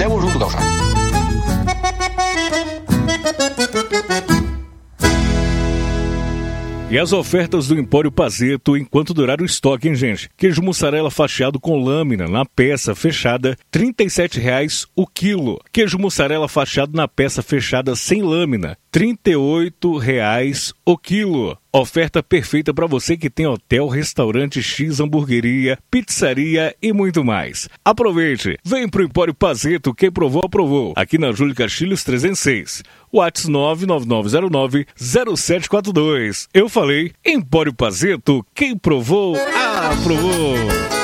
Tamo junto, gauchada. E as ofertas do Empório Pazeto enquanto durar o estoque, hein, gente? Queijo mussarela fatiado com lâmina na peça fechada, R$ 37,00 o quilo. Queijo mussarela fatiado na peça fechada sem lâmina, R$ 38,00 o quilo. Oferta perfeita para você que tem hotel, restaurante X, hamburgueria, pizzaria e muito mais. Aproveite! Vem pro Empório Pazeto, quem provou, aprovou. Aqui na Júlio Castilhos 306. WhatsApp 99909-0742. Eu falei, Empório Pazeto, quem provou, aprovou.